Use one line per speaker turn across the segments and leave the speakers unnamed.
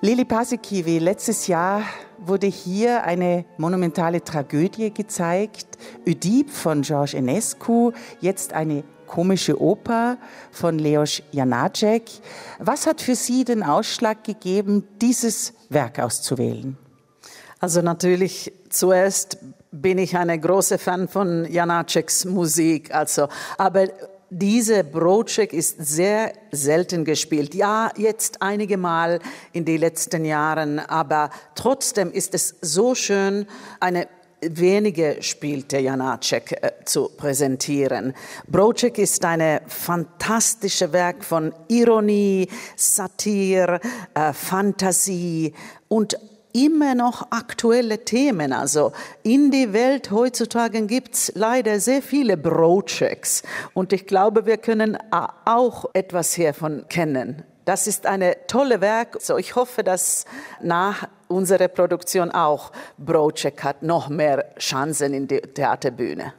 Lili Paasikivi, letztes Jahr wurde hier eine monumentale Tragödie gezeigt, Oedipe von Georges Enescu, jetzt eine komische Oper von Leos Janáček. Was hat für Sie den Ausschlag gegeben, dieses Werk auszuwählen?
Also natürlich zuerst bin ich eine große Fan von Janáčeks Musik, aber diese Broček ist sehr selten gespielt. Ja, jetzt einige Mal in den letzten Jahren, aber trotzdem ist es so schön, eine wenige spielte Janáček zu präsentieren. Broček ist ein fantastisches Werk von Ironie, Satire, Fantasie und immer noch aktuelle Themen. Also in der Welt heutzutage gibt es leider sehr viele Bročeks und ich glaube, wir können auch etwas hiervon kennen. Das ist ein tolles Werk. So, ich hoffe, dass nach unserer Produktion auch Broček hat noch mehr Chancen in der Theaterbühne.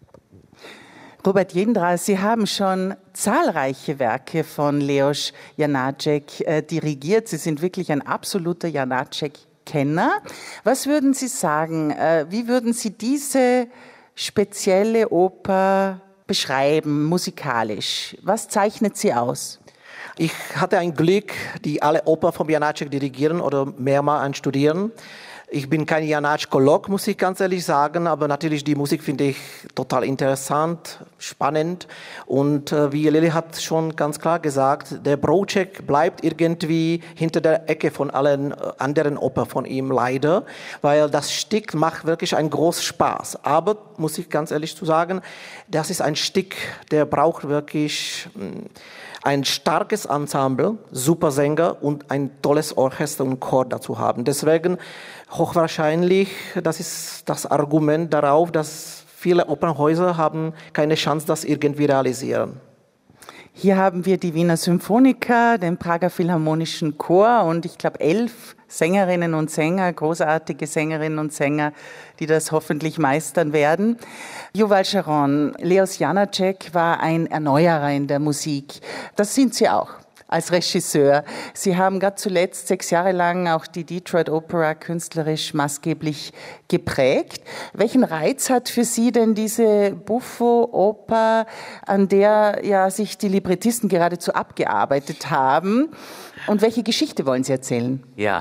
Robert Jendra, Sie haben schon zahlreiche Werke von Leos Janáček dirigiert. Sie sind wirklich ein absoluter Janáček-Kenner. Was würden Sie sagen, wie würden Sie diese spezielle Oper beschreiben, musikalisch? Was zeichnet sie aus?
Ich hatte ein Glück, die alle Oper von Janáček dirigieren oder mehrmals einstudieren. Ich bin kein Janáčkolog, muss ich ganz ehrlich sagen, aber natürlich die Musik finde ich total interessant, spannend. Und wie Lili hat schon ganz klar gesagt, der Broček bleibt irgendwie hinter der Ecke von allen anderen Opern von ihm leider, weil das Stück macht wirklich einen großen Spaß. Aber, muss ich ganz ehrlich zu sagen, das ist ein Stück, der braucht wirklich ein starkes Ensemble, super Sänger und ein tolles Orchester und Chor dazu haben. Deswegen hochwahrscheinlich, das ist das Argument darauf, dass viele Opernhäuser haben keine Chance, das irgendwie realisieren.
Hier haben wir die Wiener Symphoniker, den Prager Philharmonischen Chor und ich glaube 11 Sängerinnen und Sänger, großartige Sängerinnen und Sänger, die das hoffentlich meistern werden. Yuval Sharon, Leos Janáček war ein Erneuerer in der Musik. Das sind Sie auch als Regisseur. Sie haben gerade zuletzt 6 Jahre lang auch die Detroit Opera künstlerisch maßgeblich geprägt. Welchen Reiz hat für Sie denn diese Buffo-Oper, an der ja sich die Librettisten geradezu abgearbeitet haben? Und welche Geschichte wollen Sie erzählen?
Ja,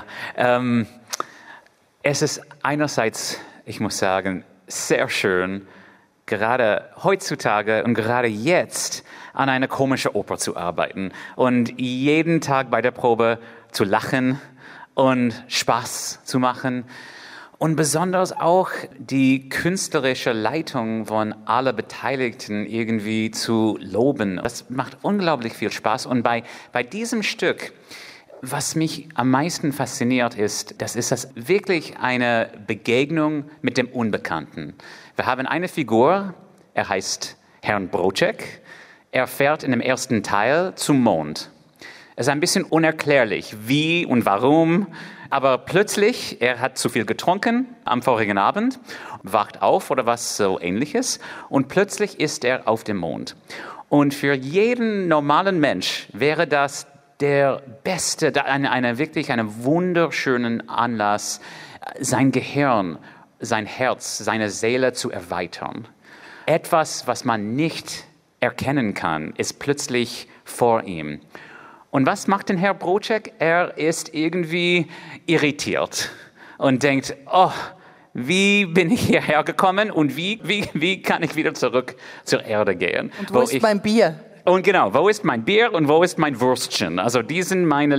es ist einerseits, ich muss sagen, sehr schön, gerade heutzutage und gerade jetzt an einer komischen Oper zu arbeiten und jeden Tag bei der Probe zu lachen und Spaß zu machen und besonders auch die künstlerische Leitung von allen Beteiligten irgendwie zu loben. Das macht unglaublich viel Spaß und bei diesem Stück, was mich am meisten fasziniert ist, das wirklich eine Begegnung mit dem Unbekannten. Wir haben eine Figur, er heißt Herrn Broček. Er fährt in dem ersten Teil zum Mond. Es ist ein bisschen unerklärlich, wie und warum, aber plötzlich, er hat zu viel getrunken am vorigen Abend, wacht auf oder was so Ähnliches und plötzlich ist er auf dem Mond. Und für jeden normalen Mensch wäre das der beste, wirklich einen wunderschönen Anlass, sein Gehirn, sein Herz, seine Seele zu erweitern. Etwas, was man nicht erkennen kann, ist plötzlich vor ihm. Und was macht denn Herr Broček? Er ist irgendwie irritiert und denkt, oh, wie bin ich hierher gekommen und wie kann ich wieder zurück zur Erde gehen?
Und wo ist mein Bier?
Und genau, wo ist mein Bier und wo ist mein Würstchen? Also die sind meine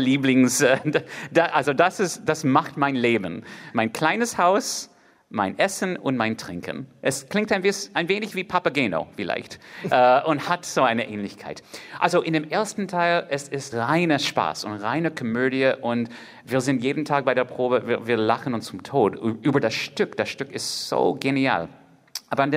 das macht mein Leben. Mein kleines Haus, mein Essen und mein Trinken. Es klingt ein wenig wie Papageno vielleicht und hat so eine Ähnlichkeit. Also in dem ersten Teil, es ist reiner Spaß und reine Komödie und wir sind jeden Tag bei der Probe, wir lachen uns zum Tod über das Stück. Das Stück ist so genial. Aber an dem